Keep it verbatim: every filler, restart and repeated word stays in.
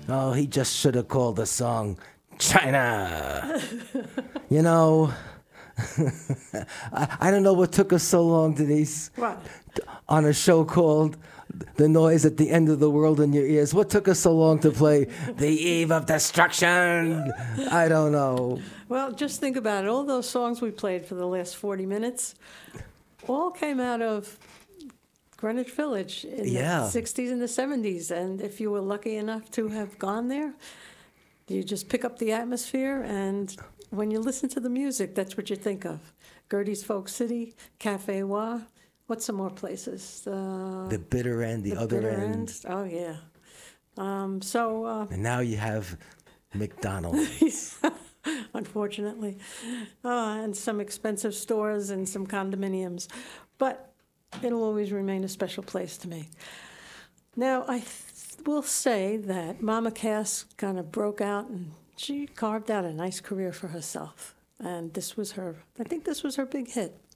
Oh, he just should have called the song China. You know, I, I don't know what took us so long, Denise. What? On a show called The Noise at the End of the World in Your Ears. What took us so long to play The Eve of Destruction? I don't know. Well, just think about it. All those songs we played for the last forty minutes all came out of Greenwich Village in Yeah. the sixties and the seventies. And if you were lucky enough to have gone there, you just pick up the atmosphere, and when you listen to the music, that's what you think of. Gertie's Folk City, Cafe Wa. What's some more places? Uh, The bitter end, the, the other bitter end. Oh, yeah. Um, so, uh, And now you have McDonald's. unfortunately, uh, and some expensive stores and some condominiums. But it'll always remain a special place to me. Now, I th- will say that Mama Cass kind of broke out, and she carved out a nice career for herself. And this was her, I think this was her big hit.